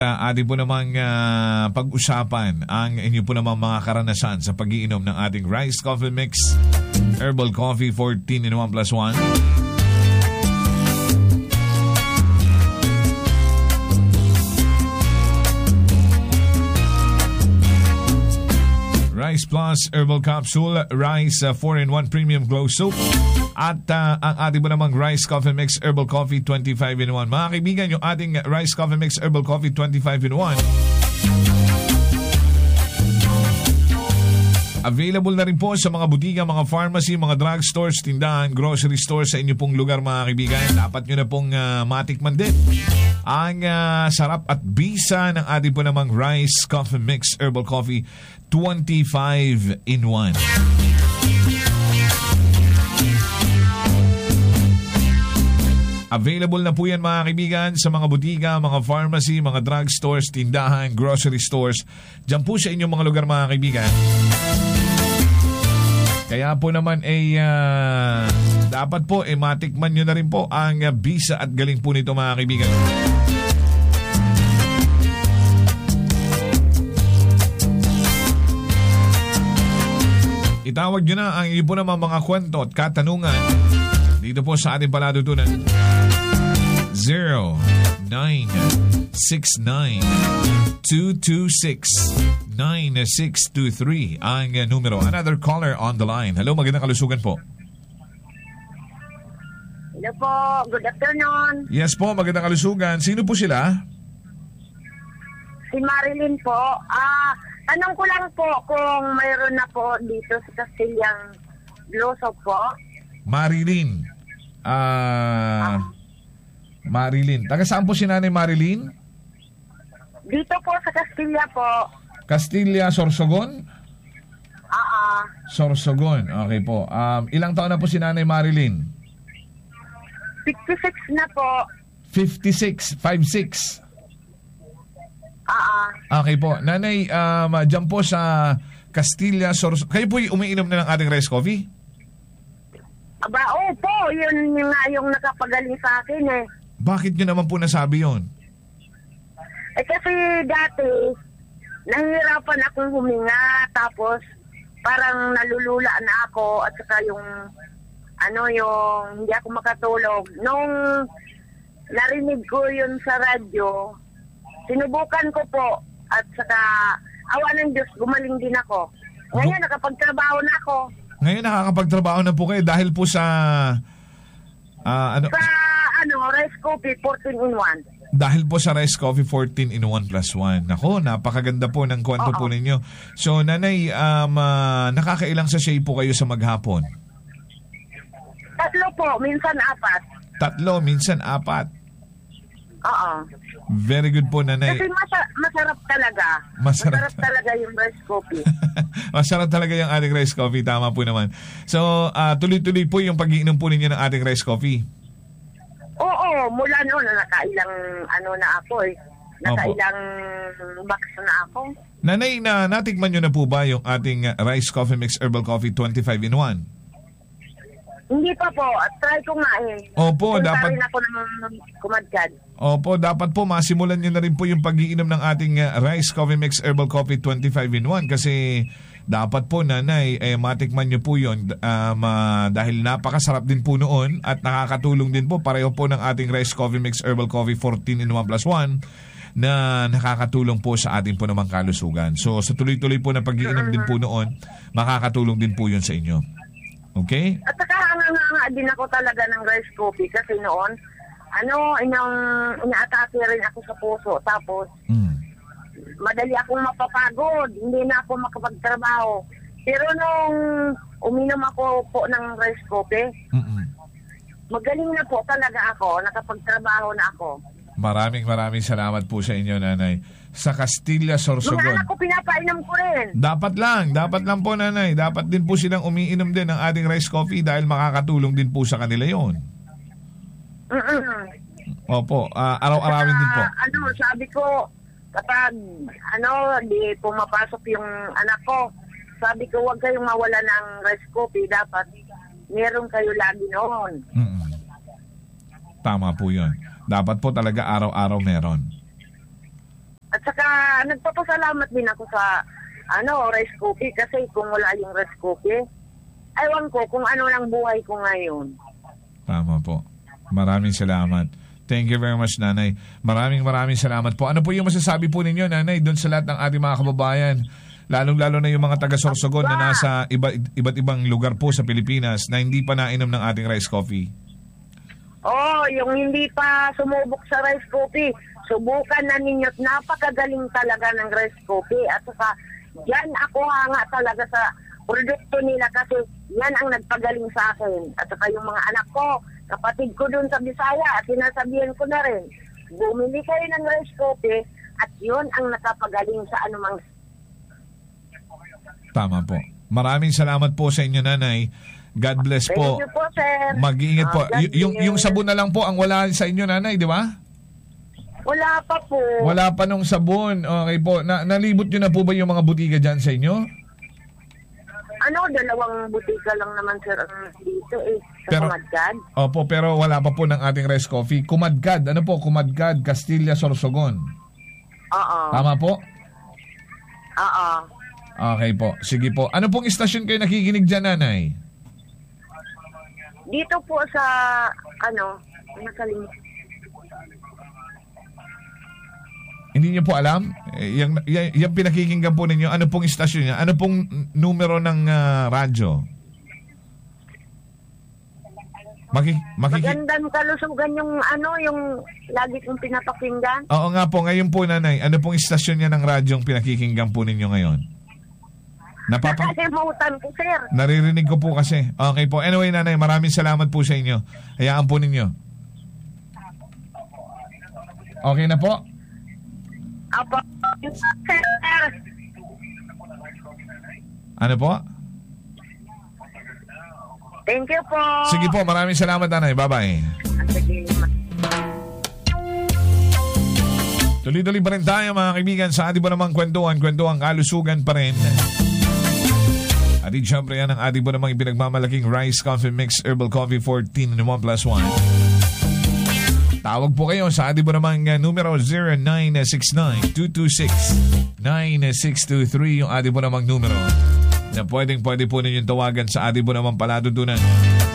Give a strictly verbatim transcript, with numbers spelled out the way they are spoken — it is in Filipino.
Uh, ating po namang uh, pag-usapan ang inyo po namang mga karanasan sa pag-iinom ng ating Rice Coffee Mix Herbal Coffee fourteen in one plus one. Rice Plus Herbal Capsule, Rice uh, four in one Premium Glow Soap, at uh, ang ating po namang Rice Coffee Mix Herbal Coffee twenty-five in one. Mga kaibigan, yung ating Rice Coffee Mix Herbal Coffee twenty-five in one available na rin po sa mga butika, mga pharmacy, mga drugstores, tindahan, grocery stores sa inyo pong lugar, mga kaibigan. Dapat nyo na pong uh, matikman din ang uh, sarap at bisa ng ating po namang Rice Coffee Mix Herbal Coffee twenty-five in one. Available na po yan, mga kaibigan, sa mga butika, mga pharmacy, mga drugstores, tindahan, grocery stores. Diyan po sa inyong mga lugar, mga kaibigan. Kaya po naman ay uh, dapat po eh, matikman nyo na rin po ang uh, bisa at galing po nito, mga kaibigan. Itawag nyo na ang iyo po naman mga kwento at katanungan dito po sa ating paladutunan. zero nine six nine two two six nine six two three ang numero. Another caller on the line. Hello, magandang kalusugan po. Hello po, good afternoon. Yes po, magandang kalusugan. Sino po sila? Si Marilyn po. Ah, tanong ko lang po kung mayroon na po dito sa Castilian Glow Soap po. Marilyn. Ah, uh, Marilyn. Taga saan po si Nanay Marilyn? Dito po sa Castilla po. Castilla, Sorsogon? Oo. Sorsogon. Okay po. Um, ilang taon na po si Nanay Marilyn? fifty-six na po. fifty-six. fifty-six. Oo. Okay po. Nanay, um, dyan po sa Castilla, Sorsogon. Kayo po umiinom na ng ating rice coffee? Aba, opo. Yun yung nga yung nakapagaling sa akin eh. Bakit nyo naman po nasabi yun? Eh kasi dati, nahihirapan akong huminga. Tapos, parang nalulula na ako. At saka yung, ano yung, hindi ako makatulog. Nung narinig ko yun sa radyo, sinubukan ko po. At saka, awa ng Diyos, gumaling din ako. Ngayon, nakapagtrabaho na ako. Ngayon nakakapagtrabaho na po kayo dahil po sa uh, ano sa ano Rice Coffee fourteen in one. Dahil po sa Rice Coffee fourteen in one plus one. Nako, napakaganda po ng kwento po ninyo. So, Nanay, um, uh, nakakailang sachet po kayo sa maghapon? Tatlo po, minsan apat. Tatlo, minsan apat. Oo. Very good po, Nanay. Kasi masa- masarap talaga. Masarap, masarap talaga yung rice coffee. Masarap talaga yung ating rice coffee. Tama po naman. So, uh, tuloy-tuloy po yung pag-iinom po ninyo ng ating rice coffee. Oo, mula noon, nakailang ano na ako eh. Nakailang box na ako. Nanay, na natikman nyo na po ba yung ating Rice Coffee Mix Herbal Coffee twenty-five in one? Hindi pa po. At try ko nga eh. Opo, Punta dapat... rin ako ng kumadkad. Opo, dapat po masimulan nyo na rin po yung pag-iinom ng ating uh, Rice Coffee Mix Herbal Coffee twenty-five in one kasi dapat po, Nanay, eh, matikman nyo po yun um, uh, dahil napakasarap din po noon at nakakatulong din po pareho po ng ating Rice Coffee Mix Herbal Coffee fourteen in one plus one na nakakatulong po sa ating po namang kalusugan. So, sa tuloy-tuloy po na pag-iinom din po noon, makakatulong din po yun sa inyo. Okay? At saka nga din ako talaga ng rice coffee kasi noon, ano, inang inaatake rin ako sa puso. Tapos, mm. madali akong mapapagod. Hindi na ako makapagtrabaho. Pero nung uminom ako po ng rice coffee, Mm-mm. magaling na po talaga ako. Nakapagtrabaho na ako. Maraming maraming salamat po sa inyo, Nanay. Sa Castilla, Sorsogon. Mga anak ko, pinapainom ko rin. Dapat lang, dapat lang po, Nanay. Dapat din po silang umiinom din ng ating rice coffee dahil makakatulong din po sa kanila yon. Mm-mm. Opo, uh, araw-arawin din po. Ano, sabi ko, kapag ano, di pumapasok yung anak ko, sabi ko, huwag kayong mawala ng rice coffee. Dapat meron kayo lagi noon. Mm-mm. Tama po yun. Dapat po talaga araw-araw meron. At saka nagpapasalamat din ako sa ano, rice coffee kasi kung wala yung rice coffee, aywan ko kung ano lang buhay ko ngayon. Tama po. Maraming salamat. Thank you very much, Nanay. Maraming maraming salamat po. Ano po yung masasabi po ninyo, Nanay, doon sa lahat ng ating mga kababayan, lalong-lalo na yung mga taga-Sorsogon na nasa iba, iba't ibang lugar po sa Pilipinas na hindi pa nainom ng ating rice coffee? Oh, yung hindi pa sumubok sa rice coffee, subukan na ninyo. Napakagaling talaga ng rice coffee. At saka, yan ako hanga talaga sa produkto nila kasi yan ang nagpagaling sa akin. At saka yung mga anak ko, kapatid ko dun sa Bisaya, sinasabihan ko na rin, bumili kayo ng rice coffee at yun ang nakapagaling sa anumang. Tama po. Maraming salamat po sa inyo, Nanay. God bless po. Thank you po, sir. Mag-iingat po. Oh, y- yung, yung sabon na lang po ang wala sa inyo, Nanay, di ba? Wala pa po. Wala pa nung sabon. Okay po. Na, nalibot nyo na po ba yung mga butika dyan sa inyo? Ano, dalawang butika lang naman, sir, ang dito eh. Sa Pero- Kumadgad. Opo, pero wala pa po ng ating rice coffee. Kumadgad. Ano po? Kumadgad, Castilla, Sorsogon. Oo. Tama po? Oo. Okay po. Sige po. Ano pong istasyon kayo nakikinig dyan, Nanay? Dito po sa, ano, nakalimutan. Hindi niyo po alam? Eh, yung, yung, yung pinakikinggan po ninyo, ano pong istasyon niya? Ano pong numero ng ah, radyo? Maki, makiki- Magandang kalusugan yung, ano, yung lagi kong pinapakinggan. Oo nga po, ngayon po, Nanay, ano pong istasyon niya ng radyo ang pinakikinggan po ninyo ngayon? Napapa- Nakalimutan ko, sir. Naririnig ko po kasi. Okay po. Anyway, Nanay, maraming salamat po sa inyo. Hayaan po ninyo. Okay na po? Apo, sir. Ano po? Thank you po. Sige po, maraming salamat, Nanay. Bye-bye. Sige. Tuloy-tuloy pa rin tayo, mga kaibigan, sa ating po namang kwentuhan, kwentuhan kalusugan pa rin. At din syempre yan ang ating po namang ipinagmamalaking Rice Coffee Mix Herbal Coffee fourteen in one plus one. Tawag po kayo sa ating po namang uh, numero zero nine six nine, two two six, nine six two three yung ating po namang numero na pwedeng pwede po ninyong tawagan sa ating po namang palatuntunan.